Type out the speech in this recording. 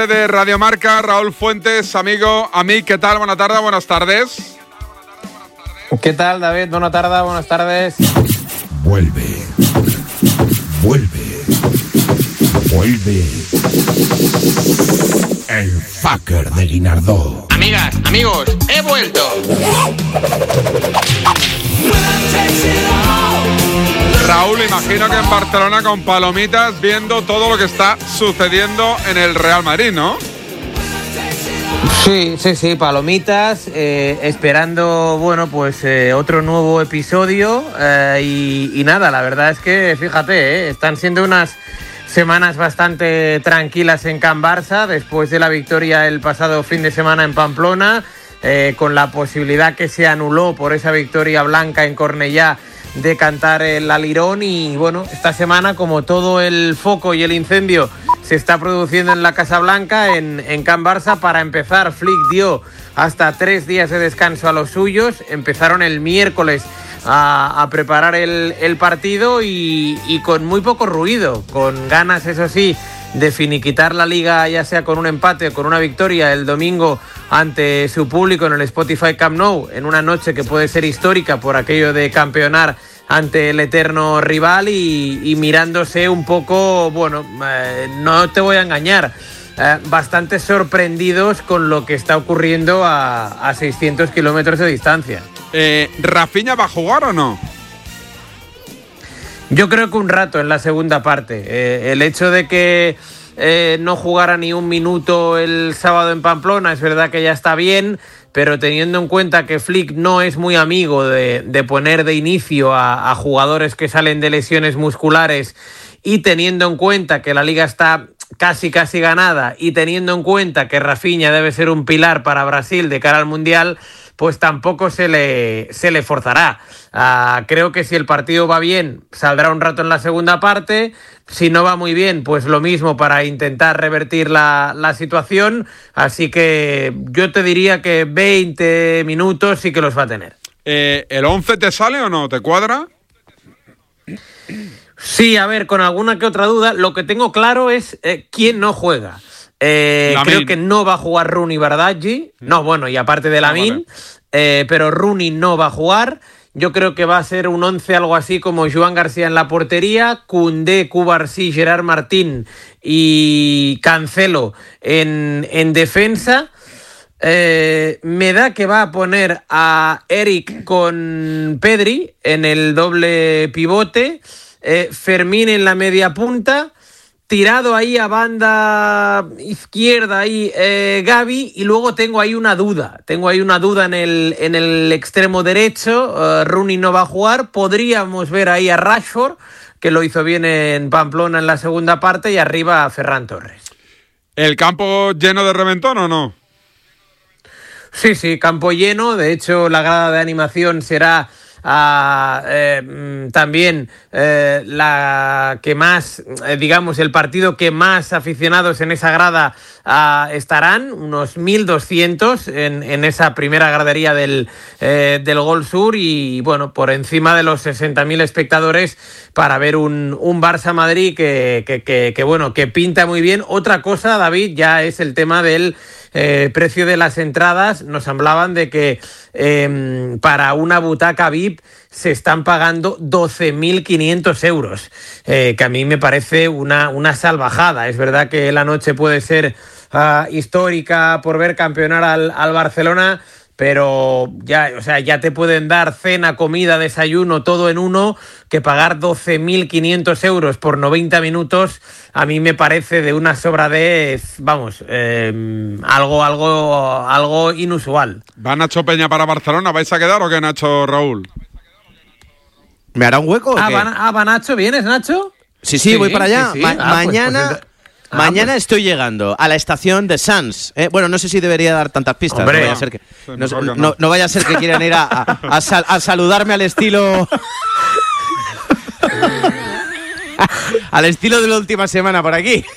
De Radio Marca, Raúl Fuentes, amigo, ¿qué tal? Buenas tardes, buenas tardes. ¿Qué tal, David? Buenas tardes, buenas tardes. Vuelve el fucker de Guinardó. Amigas, amigos, he vuelto. Raúl, imagino que en Barcelona con palomitas viendo todo lo que está sucediendo en el Real Madrid, ¿no? Sí, palomitas, esperando, otro nuevo episodio y nada, la verdad es que, fíjate, están siendo unas semanas bastante tranquilas en Can Barça, después de la victoria el pasado fin de semana en Pamplona, con la posibilidad que se anuló por esa victoria blanca en Cornellá de cantar el alirón. Y bueno, esta semana, como todo el foco y el incendio se está produciendo en la Casa Blanca, en Can Barça, para empezar, Flick dio hasta 3 días de descanso a los suyos. Empezaron el miércoles a preparar el partido y con muy poco ruido, con ganas, eso sí, de finiquitar la liga, ya sea con un empate o con una victoria el domingo ante su público en el Spotify Camp Nou, en una noche que puede ser histórica por aquello de campeonar ante el eterno rival y mirándose un poco, no te voy a engañar, bastante sorprendidos con lo que está ocurriendo a 600 kilómetros de distancia. ¿Rafinha va a jugar o no? Yo creo que un rato en la segunda parte. El hecho de que no jugara ni un minuto el sábado en Pamplona, es verdad que ya está bien, pero teniendo en cuenta que Flick no es muy amigo de poner de inicio a jugadores que salen de lesiones musculares, y teniendo en cuenta que la liga está casi ganada, y teniendo en cuenta que Rafinha debe ser un pilar para Brasil de cara al Mundial, pues tampoco se le forzará. Creo que si el partido va bien, saldrá un rato en la segunda parte. Si no va muy bien, pues lo mismo, para intentar revertir la situación. Así que yo te diría que 20 minutos sí que los va a tener. ¿El 11 te sale o no? ¿Te cuadra? Sí, a ver, con alguna que otra duda. Lo que tengo claro es quién no juega. Creo que no va a jugar Rooney Bardghji. No, bueno, y aparte de Lamine, pero Rooney no va a jugar. Yo creo que va a ser un 11 algo así como Joan García en la portería, Koundé, Cubarsí, Gerard Martín y Cancelo en defensa. Me da que va a poner a Eric con Pedri en el doble pivote, Fermín en la media punta, tirado ahí a banda izquierda ahí Gavi, y luego tengo ahí una duda en el extremo derecho. Rooney no va a jugar, podríamos ver ahí a Rashford, que lo hizo bien en Pamplona en la segunda parte, y arriba a Ferran Torres. ¿El campo lleno de reventón o no? Sí, campo lleno. De hecho, la grada de animación será también la que más, el partido que más aficionados en esa grada estarán, unos 1.200 en esa primera gradería del Gol Sur, y bueno, por encima de los 60.000 espectadores para ver un Barça-Madrid que pinta muy bien. Otra cosa, David, ya es el tema del precio de las entradas. Nos hablaban de que para una butaca VIP se están pagando 12.500 euros, que a mí me parece una salvajada. Es verdad que la noche puede ser histórica por ver campeonar al Barcelona, pero ya te pueden dar cena, comida, desayuno, todo en uno, que pagar 12.500 euros por 90 minutos a mí me parece de una sobradez, algo inusual. ¿Va Nacho Peña para Barcelona? ¿Vais a quedar o qué, Nacho, Raúl? ¿Me hará un hueco o qué? ¿Va Nacho? ¿Vienes, Nacho? Sí, voy para allá. Sí. Mañana estoy llegando a la estación de Sants. No sé si debería dar tantas pistas. Hombre, no vaya a ser que quieran ir a saludarme al estilo... al estilo de la última semana por aquí.